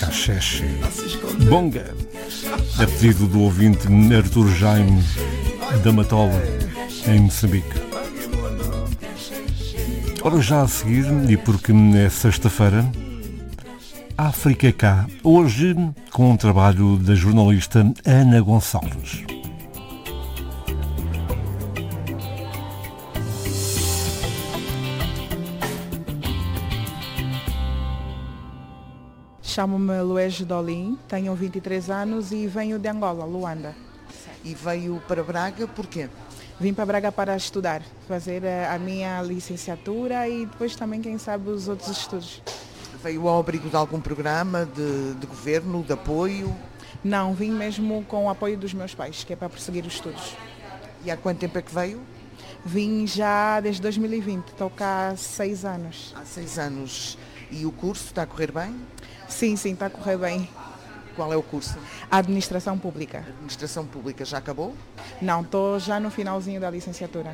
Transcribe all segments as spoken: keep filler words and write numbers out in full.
Xexé. Bonga. A pedido do ouvinte Artur Jaime da Matola, em Moçambique. Ora, já a seguir, e porque é sexta-feira, África Cá, hoje com um trabalho da jornalista Ana Gonçalves. Chamo-me Luís Dolim, tenho vinte e três anos e venho de Angola, Luanda. E veio para Braga porquê? Vim para Braga para estudar, fazer a minha licenciatura e depois também, quem sabe, os outros estudos. Veio ao abrigo de algum programa de, de governo, de apoio? Não, vim mesmo com o apoio dos meus pais, que é para prosseguir os estudos. E há quanto tempo é que veio? Vim já desde dois mil e vinte, estou cá há seis anos. Há seis anos. E o curso está a correr bem? Sim, sim, está a correr bem. Qual é o curso? Administração Pública. Administração Pública já acabou? Não, estou já no finalzinho da licenciatura.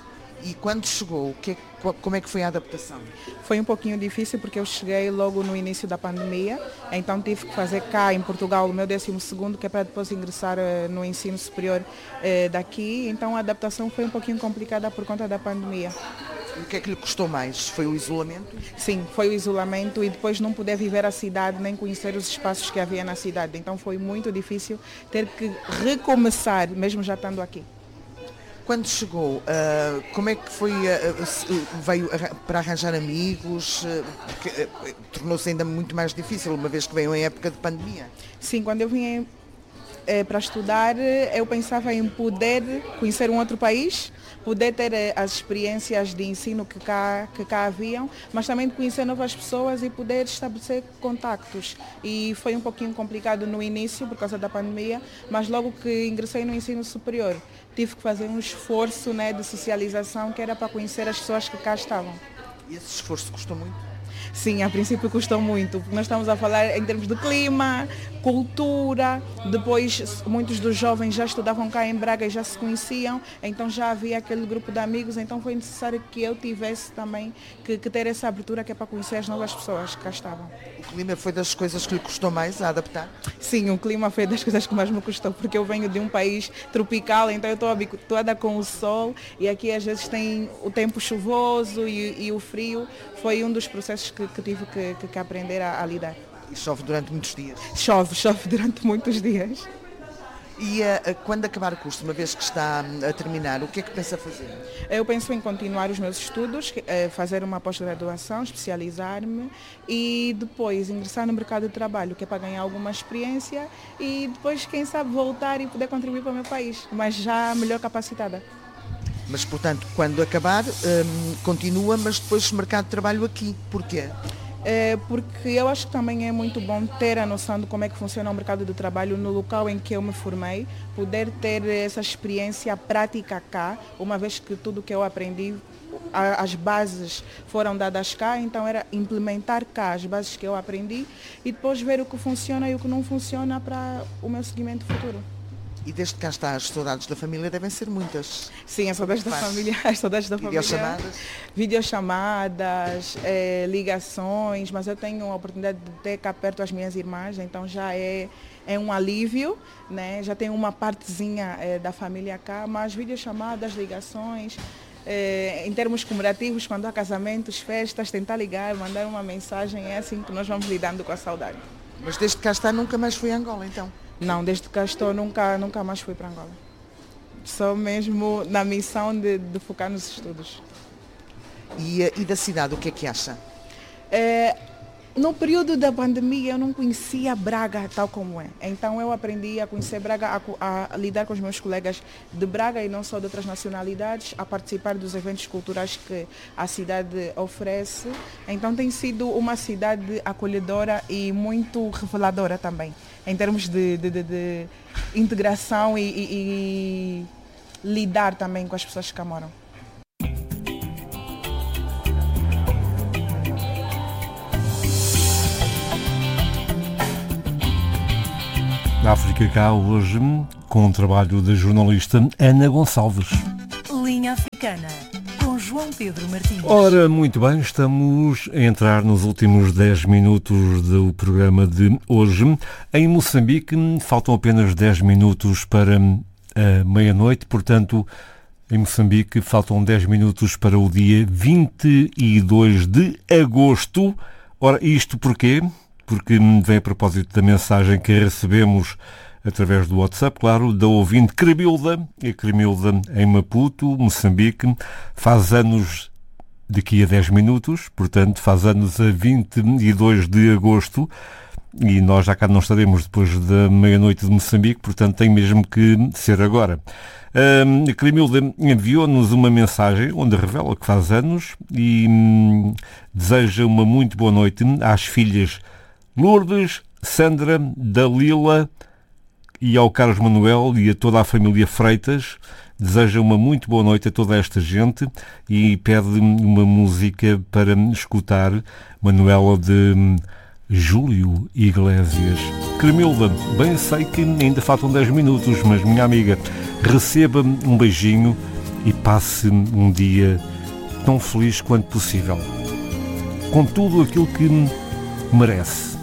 E quando chegou, que, como é que foi a adaptação? Foi um pouquinho difícil porque eu cheguei logo no início da pandemia, então tive que fazer cá em Portugal o meu décimo segundo, que é para depois ingressar uh, no ensino superior uh, daqui, então a adaptação foi um pouquinho complicada por conta da pandemia. O que é que lhe custou mais? Foi o isolamento? Sim, foi o isolamento e depois não poder viver a cidade nem conhecer os espaços que havia na cidade. Então foi muito difícil ter que recomeçar, mesmo já estando aqui. Quando chegou, uh, como é que foi, uh, veio para arranjar amigos? Uh, porque, uh, tornou-se ainda muito mais difícil, uma vez que veio em época de pandemia. Sim, quando eu vim eh, para estudar, eu pensava em poder conhecer um outro país, poder ter as experiências de ensino que cá, que cá haviam, mas também de conhecer novas pessoas e poder estabelecer contactos. E foi um pouquinho complicado no início por causa da pandemia, mas logo que ingressei no ensino superior, tive que fazer um esforço, né, de socialização, que era para conhecer as pessoas que cá estavam. E esse esforço custou muito? Sim, a princípio custou muito, porque nós estamos a falar em termos de clima, cultura, depois muitos dos jovens já estudavam cá em Braga e já se conheciam, então já havia aquele grupo de amigos, então foi necessário que eu tivesse também que, que ter essa abertura, que é para conhecer as novas pessoas que cá estavam. O clima foi das coisas que lhe custou mais a adaptar? Sim, o clima foi das coisas que mais me custou, porque eu venho de um país tropical, então eu estou habituada com o sol e aqui às vezes tem o tempo chuvoso e, e o frio, foi um dos processos que, que tive que, que, que aprender a, a lidar. E chove durante muitos dias? Chove, chove durante muitos dias. E uh, quando acabar o curso, uma vez que está a terminar, o que é que pensa fazer? Eu penso em continuar os meus estudos, fazer uma pós-graduação, especializar-me e depois ingressar no mercado de trabalho, que é para ganhar alguma experiência e depois, quem sabe, voltar e poder contribuir para o meu país, mas já melhor capacitada. Mas, portanto, quando acabar, hum, continua, mas depois mercado de trabalho aqui. Porquê? É porque eu acho que também é muito bom ter a noção de como é que funciona o mercado de trabalho no local em que eu me formei, poder ter essa experiência prática cá, uma vez que tudo que eu aprendi, as bases foram dadas cá, então era implementar cá as bases que eu aprendi e depois ver o que funciona e o que não funciona para o meu seguimento futuro. E desde que cá está, as saudades da família devem ser muitas. Sim, as saudades da família, as saudades da família. Videochamadas? Videochamadas, é, ligações, mas eu tenho a oportunidade de ter cá perto as minhas irmãs, então já é, é um alívio, né? Já tenho uma partezinha é, da família cá, mas videochamadas, ligações, é, em termos comemorativos, quando há casamentos, festas, tentar ligar, mandar uma mensagem, é assim que nós vamos lidando com a saudade. Mas desde que cá está nunca mais foi a Angola, então? Não, desde que cá estou nunca, nunca mais fui para Angola. Só mesmo na missão de, de focar nos estudos. E, e da cidade, o que é que acha? É, no período da pandemia eu não conhecia Braga tal como é. Então eu aprendi a conhecer Braga, a, a lidar com os meus colegas de Braga e não só de outras nacionalidades, a participar dos eventos culturais que a cidade oferece. Então tem sido uma cidade acolhedora e muito reveladora também, em termos de, de, de, de integração e, e, e lidar também com as pessoas que cá moram. Na África Cá, hoje, com o trabalho da jornalista Ana Gonçalves. Linha Africana, com João Pedro Martins. Ora, muito bem, estamos a entrar nos últimos dez minutos do programa de hoje. Em Moçambique faltam apenas dez minutos para a meia-noite, portanto, em Moçambique faltam dez minutos para o dia vinte e dois de agosto. Ora, isto porquê? Porque vem a propósito da mensagem que recebemos através do WhatsApp, claro, da ouvinte Cremilda, a Cremilda em Maputo, Moçambique, faz anos daqui a dez minutos, portanto faz anos a vinte e dois de agosto, e nós já cá não estaremos depois da meia-noite de Moçambique, portanto tem mesmo que ser agora. A Cremilda enviou-nos uma mensagem onde revela que faz anos e hum, deseja uma muito boa noite às filhas Lourdes, Sandra, Dalila e ao Carlos Manuel e a toda a família Freitas. Deseja uma muito boa noite a toda esta gente e pede uma música para escutar, Manuela de Júlio Iglesias. Cremilda, bem sei que ainda faltam dez minutos, mas minha amiga, receba um beijinho e passe um dia tão feliz quanto possível, com tudo aquilo que merece.